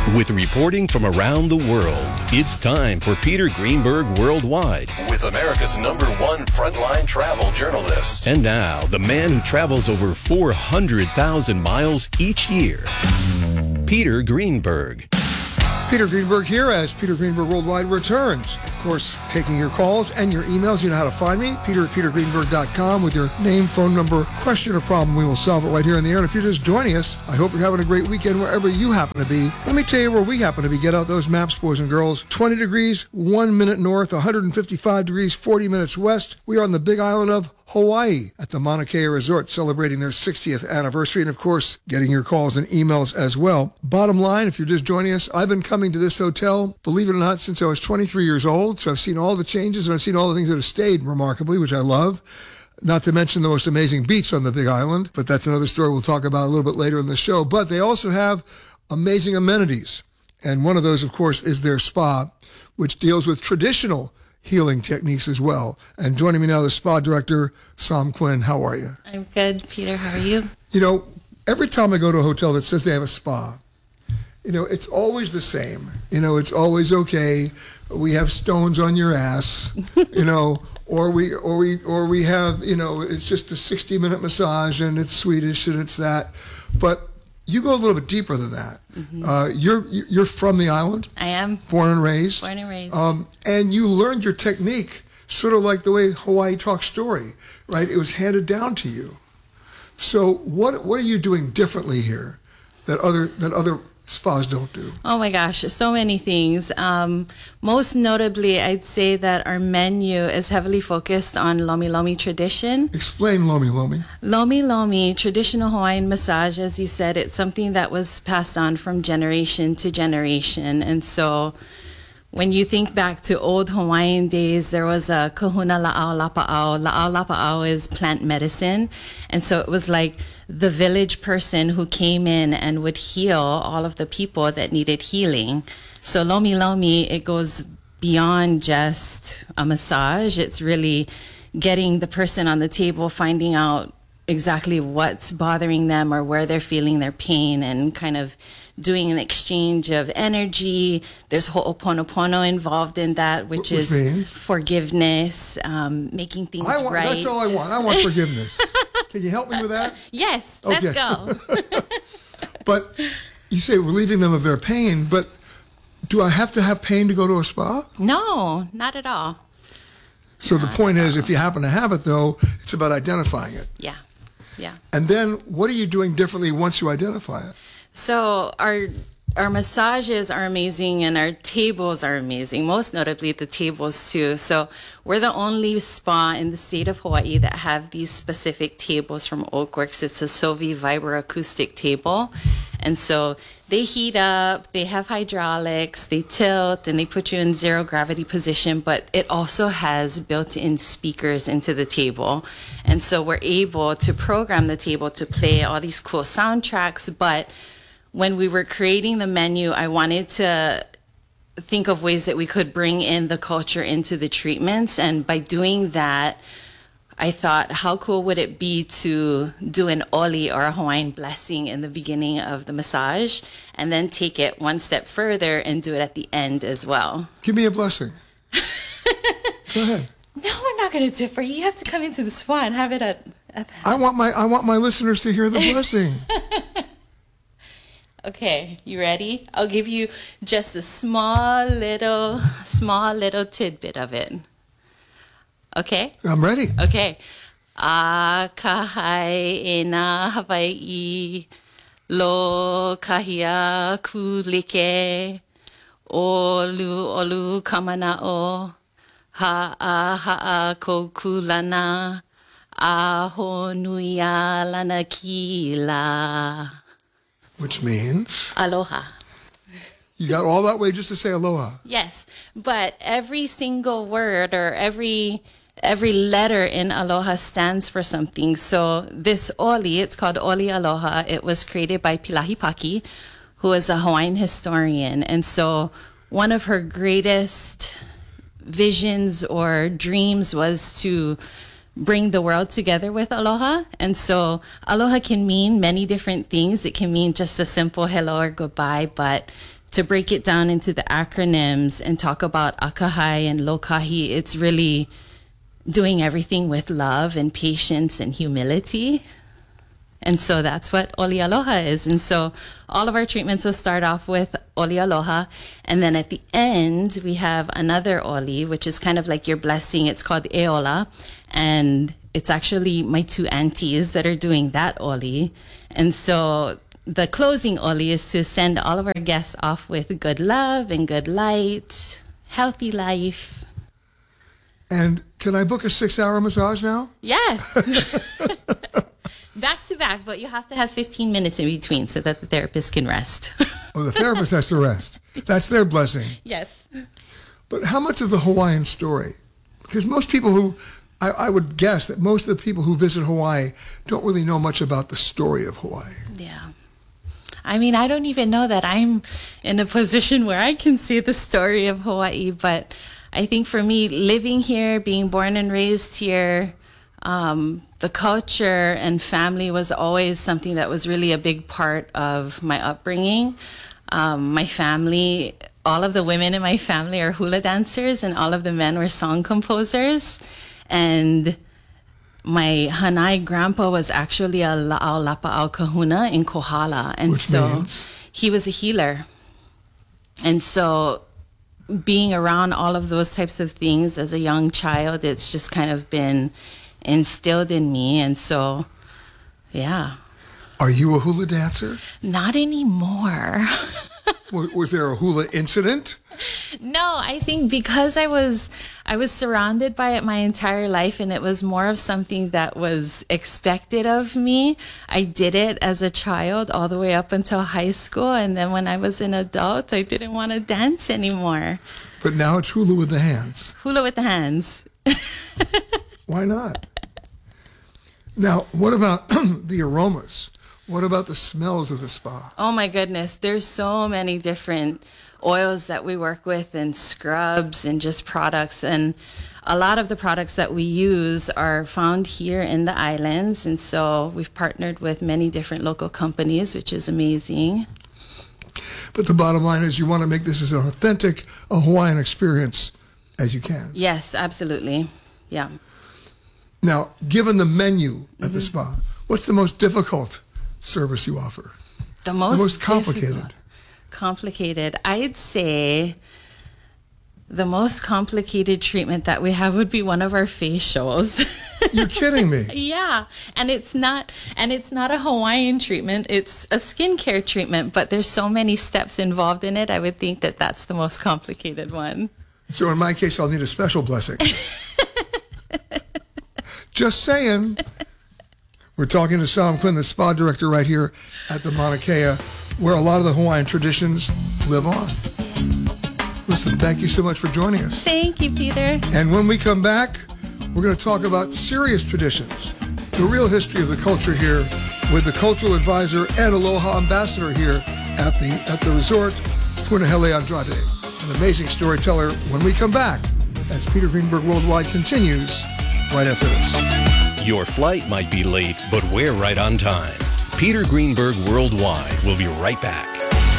With reporting from around the world, it's time for Peter Greenberg Worldwide. With America's #1 frontline travel journalist. And now, the man who travels over 400,000 miles each year, Peter Greenberg. Peter Greenberg here as Peter Greenberg Worldwide returns. Of course, taking your calls and your emails. You know how to find me, peter@petergreenberg.com, with your name, phone number, question, or problem. We will solve it right here in the air. And if you're just joining us, I hope you're having a great weekend wherever you happen to be. Let me tell you where we happen to be. Get out those maps, boys and girls. 20 degrees, 1 minute north, 155 degrees, 40 minutes west. We are on the big island of Hawaii at the Mauna Kea Resort, celebrating their 60th anniversary, and of course, getting your calls and emails as well. Bottom line, if you're just joining us, I've been coming to this hotel, believe it or not, since I was 23 years old, so I've seen all the changes, and I've seen all the things that have stayed remarkably, which I love. Not to mention the most amazing beach on the Big Island, but that's another story we'll talk about a little bit later in the show. But they also have amazing amenities, and one of those, of course, is their spa, which deals with traditional healing techniques as well. And joining me now, the spa director, Sam Quinn. How are you? I'm good, Peter. How are you? You know, every time I go to a hotel that says they have a spa, you know, it's always the same. You know, it's always okay. We have stones on your ass, you know, or we have, you know, it's just a 60-minute massage and it's Swedish and it's that. But you go a little bit deeper than that. Mm-hmm. You're from the island? I am. Born and raised? Born and raised. And you learned your technique sort of like the way Hawaii talks story, right? It was handed down to you. So what are you doing differently here that other spas don't do? Oh my gosh, so many things. Most notably, I'd say that our menu is heavily focused on Lomi Lomi tradition. Explain Lomi Lomi. Lomi Lomi, traditional Hawaiian massage, as you said, it's something that was passed on from generation to generation. And so when you think back to old Hawaiian days, there was a kahuna la'au lapa'au. La'au lapa'au is plant medicine. And so it was like the village person who came in and would heal all of the people that needed healing. So Lomi Lomi, it goes beyond just a massage. It's really getting the person on the table, finding out exactly what's bothering them or where they're feeling their pain, and kind of doing an exchange of energy. There's ho'oponopono involved in that, which is means? Forgiveness, making things right. That's all I want. I want forgiveness. Can you help me with that? Yes, okay. Let's go. But you say relieving them of their pain, but do I have to have pain to go to a spa? No, not at all. So the point is, if you happen to have it, though, it's about identifying it. Yeah. And then what are you doing differently once you identify it? So our massages are amazing and our tables are amazing, most notably the tables too. So we're the only spa in the state of Hawaii that have these specific tables from Oakworks. It's a Sovi vibroacoustic table. And so they heat up, they have hydraulics, they tilt, and they put you in zero gravity position, but it also has built-in speakers into the table. And so we're able to program the table to play all these cool soundtracks. But when we were creating the menu, I wanted to think of ways that we could bring in the culture into the treatments. And by doing that, I thought, how cool would it be to do an oli, or a Hawaiian blessing, in the beginning of the massage, and then take it one step further and do it at the end as well. Give me a blessing. Go ahead. No, we're not going to do it for you. You have to come into the spa and have it at I want my listeners to hear the blessing. Okay, you ready? I'll give you just a small little tidbit of it. Okay? I'm ready. Okay. A kahai e nā Hawaii, lo kahia kulike, olu kamana'o, ha'a ko kulana, a honuia lana kila. Which means? Aloha. You got all that way just to say aloha. Yes, but every single word or every letter in aloha stands for something. So this oli, it's called Oli Aloha. It was created by Pilahi Paki, who is a Hawaiian historian. And so one of her greatest visions or dreams was to bring the world together with aloha. And so aloha can mean many different things. It can mean just a simple hello or goodbye, but to break it down into the acronyms and talk about akahai and lokahi, it's really doing everything with love and patience and humility. And so that's what Oli Aloha is. And so all of our treatments will start off with Oli Aloha. And then at the end, we have another Oli, which is kind of like your blessing. It's called Eola. And it's actually my two aunties that are doing that Oli. And so the closing Oli is to send all of our guests off with good love and good light, healthy life. And can I book a 6-hour massage now? Yes. Back to back, but you have to have 15 minutes in between so that the therapist can rest. Oh, the therapist has to rest. That's their blessing. Yes. But how much of the Hawaiian story? Because most people who, I would guess that most of the people who visit Hawaii don't really know much about the story of Hawaii. Yeah. I mean, I don't even know that I'm in a position where I can see the story of Hawaii, but I think for me, living here, being born and raised here, the culture and family was always something that was really a big part of my upbringing. My family, all of the women in my family are hula dancers and all of the men were song composers. And my Hanai grandpa was actually a La'au Lapa'au Kahuna in Kohala. And Which so means? He was a healer. And so being around all of those types of things as a young child, it's just kind of been instilled in me. And so, yeah. Are you a hula dancer? Not anymore. Was there a hula incident? No, I think because I was surrounded by it my entire life and it was more of something that was expected of me. I did it as a child all the way up until high school. And then when I was an adult, I didn't want to dance anymore. But now it's hula with the hands. Hula with the hands. Why not? Now, what about the aromas? What about the smells of the spa? Oh my goodness, there's so many different oils that we work with and scrubs and just products. And a lot of the products that we use are found here in the islands. And so we've partnered with many different local companies, which is amazing. But the bottom line is you want to make this as authentic a Hawaiian experience as you can. Yes, absolutely. Yeah. Now, given the menu at the spa, what's the most difficult service you offer? The most complicated. difficult. Complicated. I'd say the most complicated treatment that we have would be one of our facials. You're kidding me. Yeah. And it's not a Hawaiian treatment. It's a skincare treatment, but there's so many steps involved in it. I would think that that's the most complicated one. So in my case, I'll need a special blessing. Just saying. We're talking to Sam Quinn, the spa director right here at the Mauna Kea, where a lot of the Hawaiian traditions live on. Listen, thank you so much for joining us. Thank you, Peter. And when we come back, we're going to talk about serious traditions, the real history of the culture here, with the cultural advisor and Aloha ambassador here at the resort, Punahele Andrade, an amazing storyteller. When we come back, as Peter Greenberg Worldwide continues right after this. Your flight might be late, but we're right on time. Peter Greenberg Worldwide will be right back.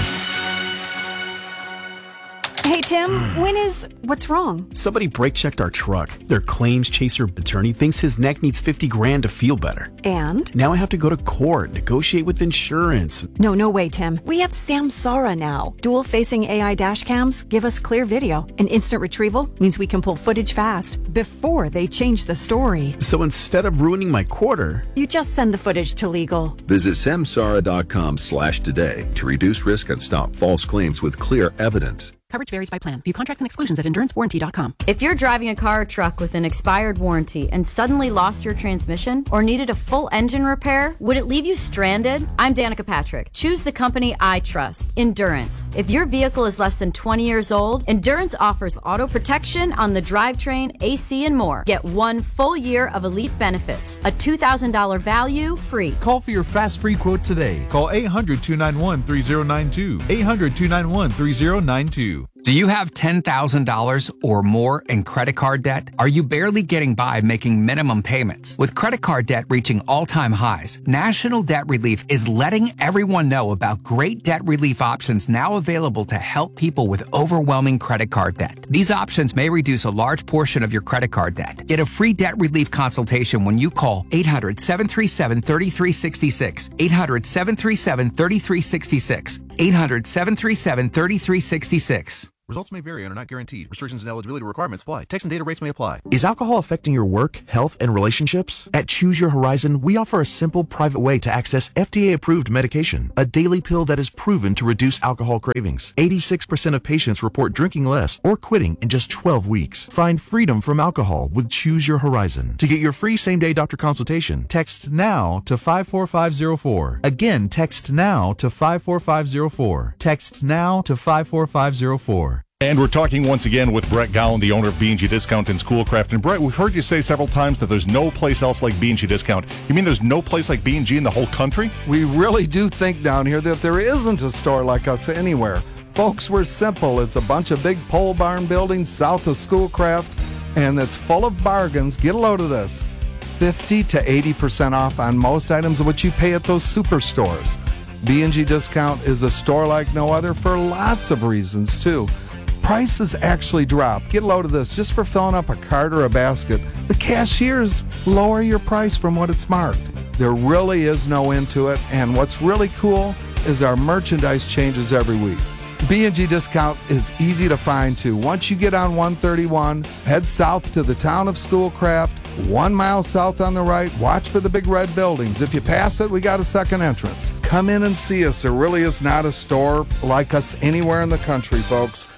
Hey, Tim, what's wrong? Somebody brake-checked our truck. Their claims chaser attorney thinks his neck needs $50,000 to feel better. And? Now I have to go to court, negotiate with insurance. No way, Tim. We have Samsara now. Dual-facing AI dash cams give us clear video. And instant retrieval means we can pull footage fast before they change the story. So instead of ruining my quarter, you just send the footage to legal. Visit samsara.com/today to reduce risk and stop false claims with clear evidence. Coverage varies by plan. View contracts and exclusions at endurancewarranty.com. If you're driving a car or truck with an expired warranty and suddenly lost your transmission or needed a full engine repair, would it leave you stranded? I'm Danica Patrick. Choose the company I trust, Endurance. If your vehicle is less than 20 years old, Endurance offers auto protection on the drivetrain, AC, and more. Get 1 full year of elite benefits, a $2,000 value free. Call for your fast free quote today. Call 800-291-3092. 800-291-3092. Do you have $10,000 or more in credit card debt? Are you barely getting by making minimum payments? With credit card debt reaching all-time highs, National Debt Relief is letting everyone know about great debt relief options now available to help people with overwhelming credit card debt. These options may reduce a large portion of your credit card debt. Get a free debt relief consultation when you call 800-737-3366, 800-737-3366, 800-737-3366. Results may vary and are not guaranteed. Restrictions and eligibility requirements apply. Text and data rates may apply. Is alcohol affecting your work, health, and relationships? At Choose Your Horizon, we offer a simple, private way to access FDA-approved medication, a daily pill that is proven to reduce alcohol cravings. 86% of patients report drinking less or quitting in just 12 weeks. Find freedom from alcohol with Choose Your Horizon. To get your free same-day doctor consultation, text NOW to 54504. Again, text NOW to 54504. Text NOW to 54504. And we're talking once again with Brett Gowan, the owner of B&G Discount in Schoolcraft. And Brett, we've heard you say several times that there's no place else like B&G Discount. You mean there's no place like B&G in the whole country? We really do think down here that there isn't a store like us anywhere. Folks, we're simple. It's a bunch of big pole barn buildings south of Schoolcraft, and it's full of bargains. Get a load of this. 50 to 80% off on most items of what you pay at those superstores. B&G Discount is a store like no other for lots of reasons, too. Prices actually drop. Get a load of this. Just for filling up a cart or a basket, the cashiers lower your price from what it's marked. There really is no end to it, and what's really cool is our merchandise changes every week. B&G Discount is easy to find, too. Once you get on 131, head south to the town of Schoolcraft, 1 mile south on the right, watch for the big red buildings. If you pass it, we got a second entrance. Come in and see us. There really is not a store like us anywhere in the country, folks.